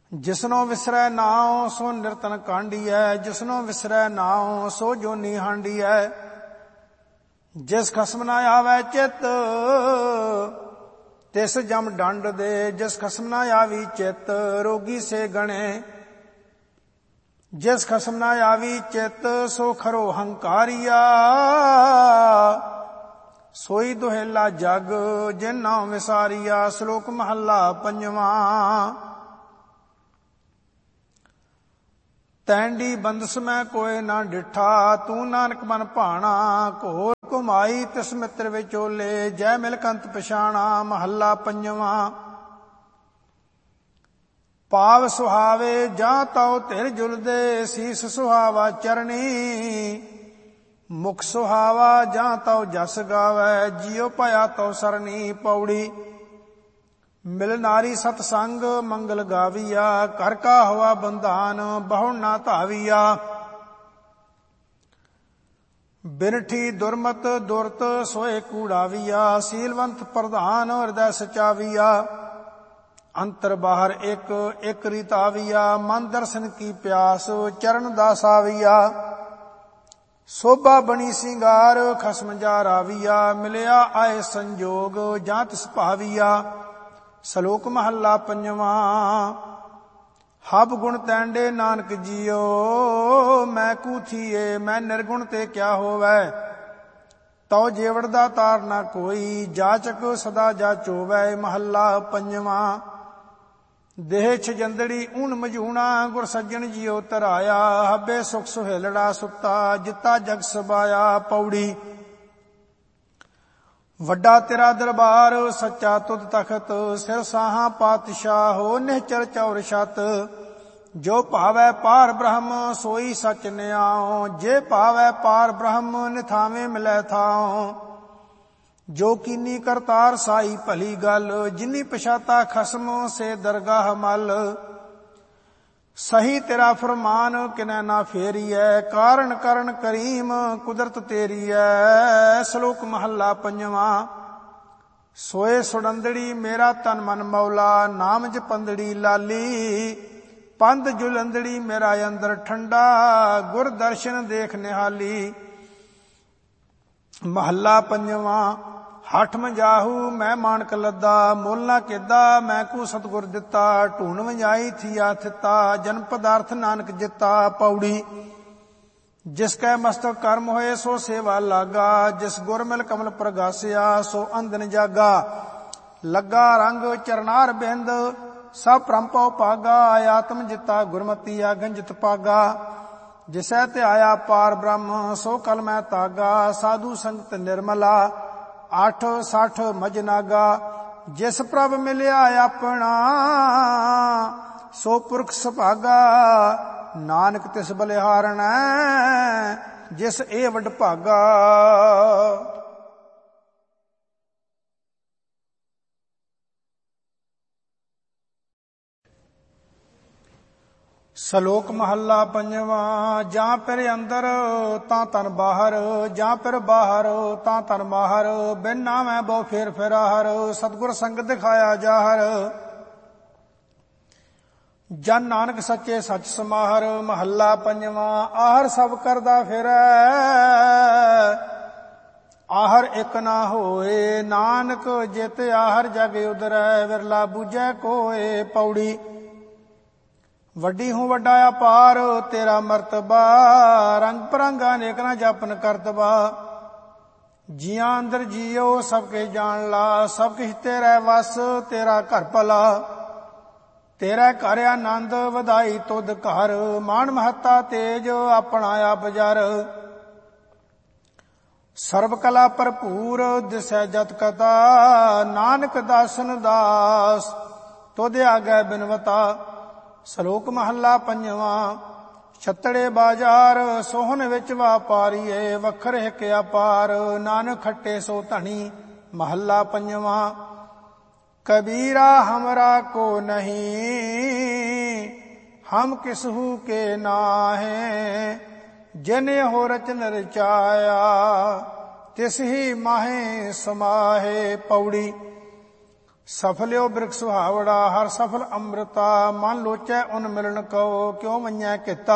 ਜਿਸਨੋ ਵਿਸਰੈ ਨਾਉ ਸੋ ਨਿਰਤਨ ਕਾਂਡੀਐ, ਜਿਸਨੋ ਵਿਸਰੈ ਨਾਉ ਸੋ ਜੋਨੀ ਹਾਂਡੀਐ। ਜਿਸ ਖਸਮ ਨਾ ਆਵੈ ਚਿਤ ਤਿਸ ਜਮ ਡੰਡ ਦੇ, ਜਿਸ ਖਸਮ ਨਾ ਆਵੀ ਚਿਤ ਰੋਗੀ ਸੇ ਗਣੇ। ਜਿਸ ਖਸਮ ਨਾ ਆਵੀ ਚਿਤ ਸੋ ਖਰੋ ਹੰਕਾਰੀਆ, ਸੋਈ ਦੁਹੇਲਾ ਜਗ ਜਿਨ ਨਾਮ ਵਿਸਾਰੀਆ। ਸ਼ਲੋਕ ਮਹੱਲਾ ਪੰਜਵਾਂ। ਤੈਂਡੀ ਬੰਦਸ ਮੈਂ ਕੋਇ ਨਾ ਡਿਠਾ, ਤੂੰ ਨਾਨਕ ਮਨ ਭਾਣਾ। ਘੋਰ ਘੁਮਾਈ ਤਿਸ ਮਿੱਤਰ ਵਿਚੋਲੇ, ਜੈ ਮਿਲ ਕੰਤ ਪਛਾਣਾ। ਮਹੱਲਾ ਪੰਜਵਾਂ। ਪਾਵ ਸੁਹਾਵੇ ਜਾਂ ਤਉ ਧਿਰ ਜੁਲਦੇ, ਸੀਸ ਸੁਹਾਵਾ ਚਰਣੀ। ਮੁਖ ਸੁਹਾਵਾ ਜਾਂ ਤਉ ਜਸ ਗਾਵੈ, ਜਿਉ ਭਇਆ ਤਉ ਸਰਣੀ। ਪੌੜੀ। ਮਿਲ ਨਾਰੀ ਸਤ ਸੰਗ ਮੰਗਲ ਗਾਵੀਆ, ਕਰ ਕਾ ਹਵਾ ਬੰਧਾਨ ਬਹੁ ਨਾ ਧਾਵੀਆ। ਬਿਨਠੀ ਦੁਰਮਤ ਦੁਰਤ ਸੋਏ ਕੂੜਾਵੀਆ, ਸੀਲਵੰਤ ਪ੍ਰਧਾਨ ਹਿਰਦੈ ਸਚਾਵੀਆ। ਅੰਤਰ ਬਾਹਰ ਇੱਕ ਇੱਕ ਰੀਤਾਵੀਆ, ਮਨ ਦਰਸ਼ਨ ਕੀ ਪਿਆਸ ਚਰਨ ਦਾਸ ਆਵੀਆ। ਸੋਭਾ ਬਣੀ ਸਿੰਗਾਰ ਖਸਮ ਜਾ ਰਾਵੀਆ, ਮਿਲਿਆ ਆਏ ਸੰਜੋਗ ਜਾਂ ਤਿਸ ਭਾਵੀਆ। ਸ਼ਲੋਕ ਮਹੱਲਾ ਪੰਜਵਾਂ। ਹਬ ਗੁਣ ਤੈਂਡੇ ਨਾਨਕ ਜੀਓ, ਮੈਂ ਕੂਥੀਏ ਮੈਂ ਨਿਰਗੁਣ ਤੇ ਕਿਆ ਹੋਵੈ। ਤਉ ਜੇਵੜ ਦਾ ਤਾਰ ਨਾ ਕੋਈ, ਜਾਚਕ ਸਦਾ ਜਾਚੋਵੈ। ਮਹੱਲਾ ਪੰਜਵਾਂ। ਦੇਹ ਛਜੰਦੜੀ ਊਣ ਮਝੂਣਾ, ਗੁਰ ਸੱਜਣ ਜੀਓ ਧਰਾਇਆ। ਹੱਬੇ ਸੁਖ ਸੁਹੇਲੜਾ ਸੁੱਤਾ, ਜਿੱਤਾ ਜਗ ਸਬਾਇਆ। ਪੌੜੀ। ਵੱਡਾ ਤੇਰਾ ਦਰਬਾਰ ਸੱਚਾ ਤੁਧ ਤਖਤ, ਸਿਰ ਸਾਹਾਂ ਪਾਤਸ਼ਾਹੋ ਨਿਹਚਰ ਚੌਰ ਛਤ। ਜੋ ਭਾਵੈ ਪਾਰ ਬ੍ਰਹਮ ਸੋਈ ਸਚ ਨਿਆਉ, ਜੇ ਭਾਵੈ ਪਾਰ ਬ੍ਰਹਮ ਨਿਥਾਵੇਂ ਮਿਲੈ ਥਾਉ। ਜੋ ਕੀਨੀ ਕਰਤਾਰ ਸਾਈ ਭਲੀ ਗਲ, ਜਿਨੀ ਪਛਾਤਾ ਖਸਮ ਸੇ ਦਰਗਾਹ ਮਲ। ਸਹੀ ਤੇਰਾ ਫਰਮਾਨ ਕਿਨੈ ਨਾ ਫੇਰੀਐ, ਕਾਰਨ ਕਰਨ ਕਰੀਮ ਕੁਦਰਤ ਤੇਰੀਐ। ਸ਼ਲੋਕ ਮਹੱਲਾ ਪੰਜਵਾਂ। ਸੋਏ ਸੁਡੰਦੜੀ ਮੇਰਾ ਤਨ ਮਨ ਮੌਲਾ, ਨਾਮ ਜਪੰਦੜੀ ਲਾਲੀ। ਪੰਧ ਜੁਲੰਦੜੀ ਮੇਰਾ ਅੰਦਰ ਠੰਡਾ, ਗੁਰ ਦਰਸ਼ਨ ਦੇਖ ਨਿਹਾਲੀ। ਮਹੱਲਾ ਪੰਜਵਾਂ। ਹਠ ਮਜਾਹੂ ਮੈਂ ਮਾਣਕ ਲੱਦਾ, ਮੁੱਲ ਨਾ ਕਿੱਦਾ ਮੈਂ ਕੂ ਸਤਿਗੁਰ ਦਿੱਤਾ। ਢੂਣ ਵਜਾਈ ਥੀਆ ਥਿੱਤਾ, ਜਨ ਪਦਾਰਥ ਨਾਨਕ ਜਿੱਤਾ। ਪੌੜੀ। ਜਿਸ ਕੈ ਮਸਤਕ ਕਰਮ ਹੋਏ ਸੋ ਸੇਵਾ ਲਾਗਾ, ਜਿਸ ਗੁਰ ਮਿਲ ਕਮਲ ਪ੍ਰਗਾਸਿਆ ਸੋ ਅੰਦਨ ਜਾਗਾ। ਲੱਗਾ ਰੰਗ ਚਰਨਾਰ ਬਿੰਦ ਸਭ ਭ੍ਰਮ ਭਾਗਾ, ਆਤਮ ਜਿੱਤਾ ਗੁਰਮਤੀ ਆਗਨ ਜਿਤ ਪਾਗਾ। ਜਿਸੈ ਧਿਆਇਆ ਪਾਰ ਬ੍ਰਹਮ ਸੋ ਕਲ ਮੈਂ ਤਾਗਾ, ਸਾਧੂ ਸੰਗਤ ਨਿਰਮਲਾ 8-60 ਮਜਨਾਗਾ। ਜਿਸ ਪ੍ਰਭ ਮਿਲਿਆ ਆਪਣਾ ਸੋ ਪੁਰਖ ਸੁਭਾਗਾ, ਨਾਨਕ ਤਿਸ ਬਲਿਹਾਰਣੈ ਜਿਸ ਇਹ ਵਡ ਭਾਗਾ। ਸ਼ਲੋਕ ਮਹੱਲਾ ਪੰਜਵਾਂ। ਜਾਂ ਫਿਰ ਅੰਦਰ ਤਾਂ ਤਨ ਬਾਹਰ, ਜਾਂ ਫਿਰ ਬਾਹਰ ਤਾਂ ਤਨ ਮਾਹਰ। ਬਿਨ ਨਾਮੈ ਬਹੁ ਫੇਰ ਫਿਰਾਹਰ, ਸਤਿਗੁਰ ਸੰਗ ਦਿਖਾਇਆ ਜਾਹਰ। ਜਨ ਨਾਨਕ ਸੱਚੇ ਸੱਚ ਸਮਾਹਰ। ਮਹੱਲਾ ਪੰਜਵਾਂ। ਆਹਰ ਸਭ ਕਰਦਾ ਫਿਰੈ, ਆਹਰ ਇੱਕ ਨਾ ਹੋਏ। ਨਾਨਕ ਜਿਤ ਆਹਰ ਜਗ ਉਦਰੈ, ਵਿਰਲਾ ਬੂਝੈ ਕੋਏ। ਪੌੜੀ। ਵੱਡੀ ਹੂੰ ਵੱਡਾ ਅਪਾਰ ਤੇਰਾ ਮਰਤਬਾ, ਰੰਗ ਪਰੰਗਾ ਅਨੇਕ ਨਾ ਜਾਪਨ ਕਰਤਬਾ। ਜੀਆਂ ਅੰਦਰ ਜੀਓ ਸਭ ਕੇ ਜਾਣ ਲਾ, ਸਭ ਕਿਛ ਤੇਰੇ ਵਸ ਤੇਰਾ ਘਰ ਭਲਾ। ਤੇਰਾ ਘਰ ਆਨੰਦ ਵਧਾਈ ਤੁਧ ਘਰ, ਮਾਣ ਮਹੱਤਾ ਤੇਜ ਆਪਣਾ ਆਪ ਜਰ। ਸਰਬ ਕਲਾ ਭਰਪੂਰ ਦਿਸੈ ਜਤ ਕਤਾ, ਨਾਨਕ ਦਾਸਨ ਦਾਸ ਤੁਧ ਆਗੈ ਬਿਨਵਤਾ। ਸ਼ਲੋਕ ਮਹੱਲਾ ਪੰਜਵਾਂ। ਛੱਤੜੇ ਬਾਜ਼ਾਰ ਸੋਹਣ ਵਿੱਚ ਵਾਪਾਰੀਏ, ਵੱਖਰ ਹਿਕ ਅਪਾਰ ਨਾਨਕ ਖੱਟੇ ਸੋ ਧਣੀ। ਮਹੱਲਾ ਪੰਜਵਾਂ। ਕਬੀਰਾ ਹਮਰਾ ਕੋ ਨਹੀਂ, ਹਮ ਕਿਸਹੂ ਕੇ ਨਾਹੇ। ਜਿਨ ਹੋ ਰਚਨ ਰਚਾਇਆ, ਤਿਸ ਹੀ ਮਾਹੇ ਸਮਾਹੇ। ਪੌੜੀ। ਸਫਲਿਓ ਬਿਰਖ ਸੁਹਾਵੜਾ ਹਰ ਸਫਲ ਅੰਮ੍ਰਿਤਾ ਮਨ ਲੋਚੈ ਉਨ ਮਿਲਣ ਕਉ ਕਿਉ ਮੰਨੈ ਕੀਤਾ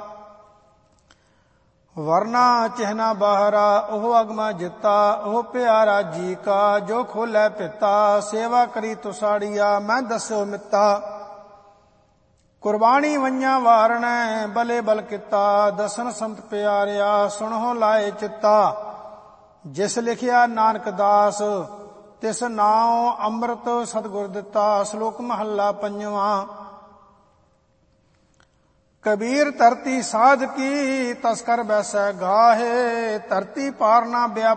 ਵਰਨਾ ਚਿਹਨਾ ਬਾਹਰਾ ਉਹ ਅਗਮਾ ਜਿੱਤਾ ਉਹ ਪਿਆਰਾ ਜੀ ਕਾ ਜੋ ਖੋਲੈ ਪਿਤਾ ਸੇਵਾ ਕਰੀ ਤੁਸਾੜੀਆ ਮੈਂ ਦੱਸਿਓ ਮਿੱਤਾ ਕੁਰਬਾਨੀ ਵੰਝਾਂ ਵਾਰਣੈ ਬਲੇ ਬਲ ਕੀਤਾ ਦਸਨ ਸੰਤ ਪਿਆਰਿਆ ਸੁਣੋ ਲਾਏ ਚਿੱਤਾ ਜਿਸ ਲਿਖਿਆ ਨਾਨਕ ਦਾਸ ਤਿਸ ਨਾਉ ਅੰਮ੍ਰਿਤ ਸਤਿਗੁਰ ਦਿੱਤਾ ਸ਼ਲੋਕ ਮਹੱਲਾ ਪੰਜਵਾਂ ਕਬੀਰ ਧਰਤੀ ਸਾਧ ਕੀ ਤਸਕਰ ਬੈਸੈ ਗਾਹੇ ਧਰਤੀ ਪਾਰ ਨਾ